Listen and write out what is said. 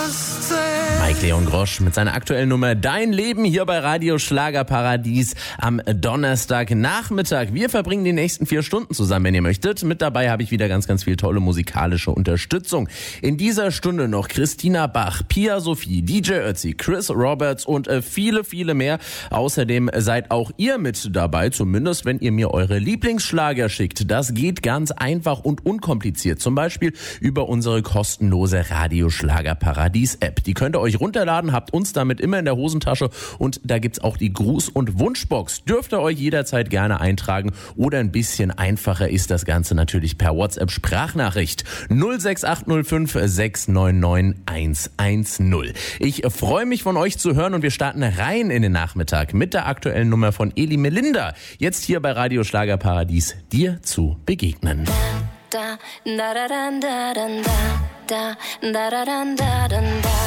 Mike Leon Grosch mit seiner aktuellen Nummer Dein Leben hier bei Radio Schlagerparadies am Donnerstagnachmittag. Wir verbringen die nächsten 4 Stunden zusammen, wenn ihr möchtet. Mit dabei habe ich wieder ganz, ganz viel tolle musikalische Unterstützung. In dieser Stunde noch Christina Bach, Pia Sophie, DJ Ötzi, Chris Roberts und viele, viele mehr. Außerdem seid auch ihr mit dabei, zumindest wenn ihr mir eure Lieblingsschlager schickt. Das geht ganz einfach und unkompliziert. Zum Beispiel über unsere kostenlose Radio Schlagerparadies App. Die könnt ihr euch runterladen, habt uns damit immer in der Hosentasche und da gibt's auch die Gruß- und Wunschbox. Dürft ihr euch jederzeit gerne eintragen oder ein bisschen einfacher ist das Ganze natürlich per WhatsApp-Sprachnachricht 06805 699 110. Ich freue mich von euch zu hören und wir starten rein in den Nachmittag mit der aktuellen Nummer von Eli Melinda. Jetzt hier bei Radio Schlagerparadies, dir zu begegnen. Da da da da da da da da da da da da.